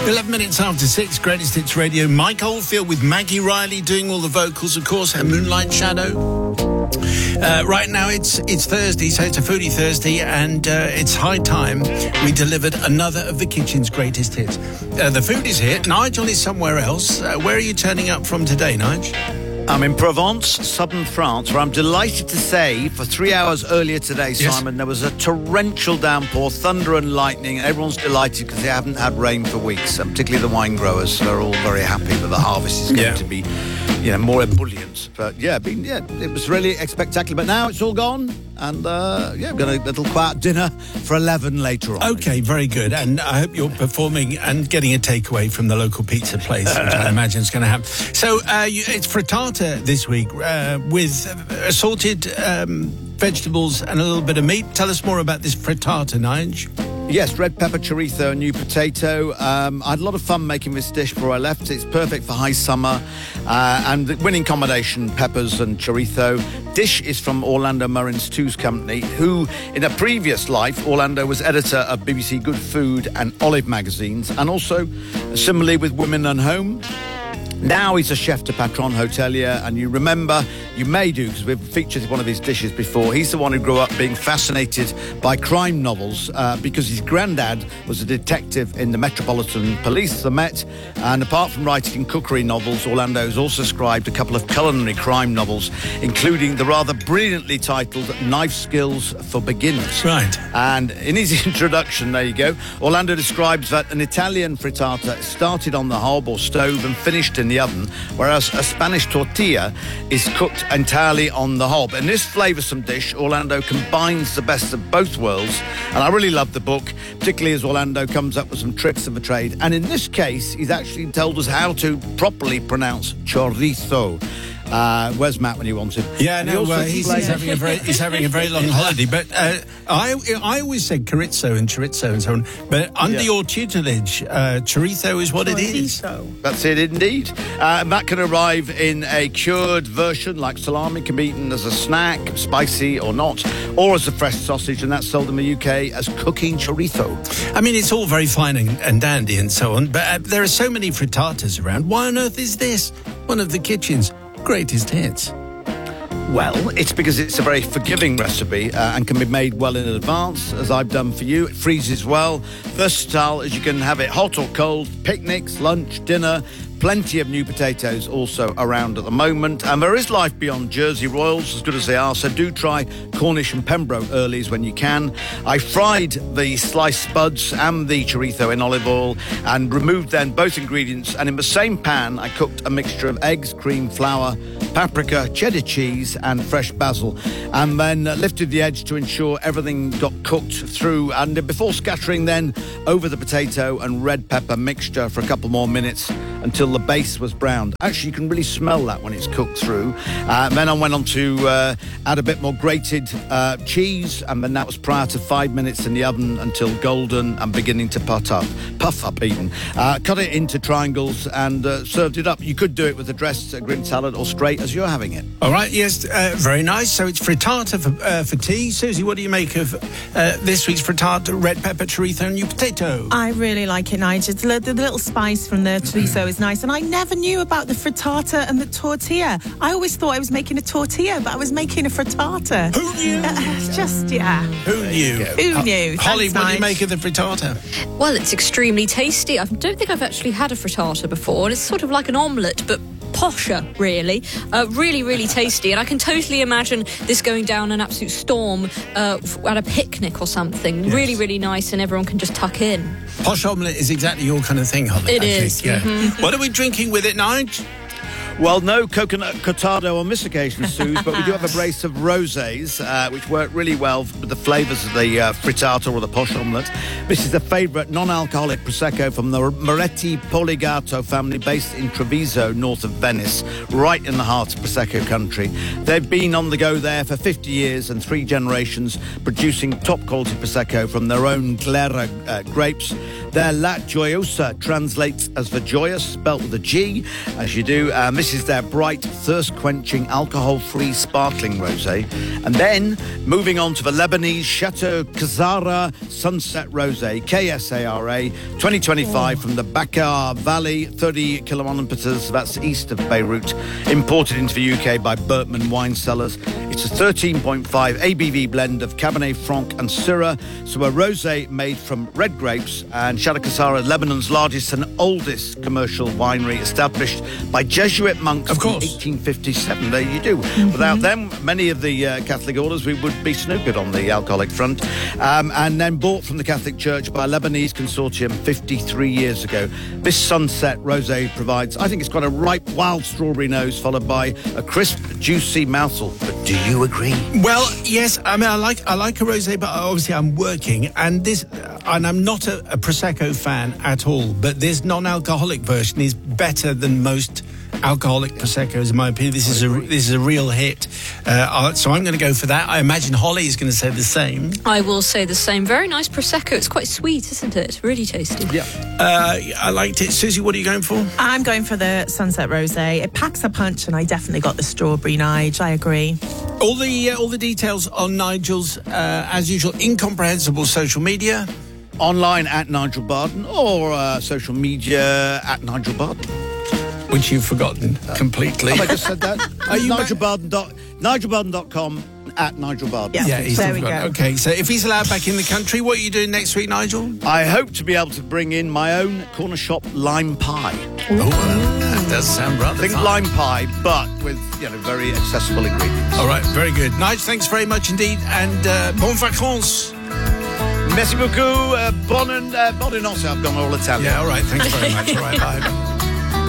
11 minutes after 6, Greatest Hits Radio. Mike Oldfield with Maggie Riley doing all the vocals, of course, her Moonlight Shadow. Right now it's Thursday, so it's a Foodie Thursday, and it's high time we delivered another of the kitchen's greatest hits. The food is here. Nigel is somewhere else. Where are you turning up from today, Nigel? I'm in Provence, southern France, where I'm delighted to say for 3 hours earlier today, Simon, there was a torrential downpour, thunder and lightning, and everyone's delighted because they haven't had rain for weeks, and particularly the wine growers. They're all very happy that the harvest is going to be, more ebullient. But it was really spectacular. But now it's all gone, and we've got a little quiet dinner for 11 later on. Okay, very good. And I hope you're performing and getting a takeaway from the local pizza place, which I imagine is going to happen. So it's frittata this week with assorted vegetables and a little bit of meat. Tell us more about this frittata, Nigel. Yes, red pepper, chorizo, new potato. I had a lot of fun making this dish before I left. It's perfect for high summer. And the winning combination, peppers and chorizo. Dish is from Orlando Murrin Stews Company, who, in a previous life, Orlando was editor of BBC Good Food and Olive magazines, and also, similarly with Women and Home. Now he's a chef de patron hotelier, and you may do, because we've featured one of his dishes before. He's the one who grew up being fascinated by crime novels because his granddad was a detective in the Metropolitan Police, the Met, and apart from writing cookery novels, Orlando's also scribed a couple of culinary crime novels, including the rather brilliantly titled Knife Skills for Beginners. Right. And in his introduction, there you go, Orlando describes that an Italian frittata started on the hob or stove and finished in the oven, whereas a Spanish tortilla is cooked entirely on the hob. In this flavoursome dish, Orlando combines the best of both worlds, and I really love the book, particularly as Orlando comes up with some tricks of the trade. And in this case, he's actually told us how to properly pronounce chorizo. Where's Matt when you want him? Yeah, no, he's having a very long holiday. But I always said chorizo and so on. But under your tutelage, chorizo is what it is. That's it, indeed. That can arrive in a cured version, like salami, can be eaten as a snack, spicy or not, or as a fresh sausage, and that's sold in the UK as cooking chorizo. I mean, it's all very fine and dandy and so on, but there are so many frittatas around. Why on earth is this one of the kitchen's greatest hits? Well, it's because it's a very forgiving recipe and can be made well in advance, as I've done for you. It freezes well, versatile, as you can have it hot or cold, picnics, lunch, dinner. Plenty of new potatoes also around at the moment. And there is life beyond Jersey Royals, as good as they are, so do try Cornish and Pembroke earlies when you can. I fried the sliced spuds and the chorizo in olive oil and removed then both ingredients, and in the same pan I cooked a mixture of eggs, cream, flour, paprika, cheddar cheese and fresh basil, and then lifted the edge to ensure everything got cooked through, and before scattering then over the potato and red pepper mixture for a couple more minutes until the base was browned. Actually, you can really smell that when it's cooked through. Then I went on to add a bit more grated cheese, and then that was prior to 5 minutes in the oven until golden and beginning to puff up even. Cut it into triangles and served it up. You could do it with a dressed green salad or straight as you're having it. All right, yes, very nice. So it's frittata for tea. Susie, what do you make of this week's frittata, red pepper, chorizo and new potato? I really like it, Nigel. The little spice from the chorizo is nice, and I never knew about the frittata and the tortilla. I always thought I was making a tortilla, but I was making a frittata. Who knew? Who knew? Holly, Thanks, what do you Nige. make of the frittata? Well, it's extremely tasty. I don't think I've actually had a frittata before, and it's sort of like an omelette, but posher, really. Really, really tasty. And I can totally imagine this going down an absolute storm at a picnic or something. Yes. Really, really nice, and everyone can just tuck in. Posh omelette is exactly your kind of thing, Holly. It I is. think, yeah. Mm-hmm. What are we drinking with it, Nige? Well, no coconut cortado on this occasion, Suze, but we do have a brace of rosés, which work really well with the flavours of the frittata or the posh omelette. This is the favourite non-alcoholic Prosecco from the Moretti Poligato family based in Treviso, north of Venice, right in the heart of Prosecco country. They've been on the go there for 50 years and 3 generations, producing top-quality Prosecco from their own Glera grapes. Their La Gioiosa translates as the joyous, spelt with a G, as you do. this is their bright, thirst-quenching, alcohol-free sparkling rosé. And then, moving on to the Lebanese Chateau Kazara Sunset Rosé, KSARA, 2025 from the Bekaa Valley, 30 kilometers, that's east of Beirut, imported into the UK by Bertman Wine Cellars. It's a 13.5 ABV blend of Cabernet Franc and Syrah, so a rosé made from red grapes, and Chateau Kazara, Lebanon's largest and oldest commercial winery, established by Jesuit monks of course. in 1857. There you do. Without them, many of the Catholic orders, we would be snookered on the alcoholic front. And then bought from the Catholic Church by a Lebanese consortium 53 years ago. This Sunset Rosé provides, I think it's got a ripe wild strawberry nose followed by a crisp, juicy mouthful. But do you agree? Well, yes. I mean, I like a rosé, but obviously I'm working, and I'm not a Prosecco fan at all. But this non-alcoholic version is better than most alcoholic Proseccos, in my opinion. This is a real hit. So I'm going to go for that. I imagine Holly is going to say the same. I will say the same. Very nice Prosecco. It's quite sweet, isn't it? Really tasty. Yeah. I liked it. Susie, what are you going for? I'm going for the Sunset Rosé. It packs a punch, and I definitely got the strawberry, Nige. I agree. All the details on Nigel's, as usual, incomprehensible social media. Online at Nigel Barden, or social media at Nigel Barden. Which you've forgotten completely. Have I just said that? Are you NigelBarden.com at Nigel Barden. Yeah, he's there still we forgotten. go. Okay, so if he's allowed back in the country, what are you doing next week, Nigel? I hope to be able to bring in my own corner shop lime pie. Oh, that does sound rather Think fun. lime pie, but with very accessible ingredients. All right, very good. Nigel, thanks very much indeed, and bon vacances. Merci beaucoup. Bonne notte. I've gone all Italian. Yeah, all right, thanks very much. All right, bye.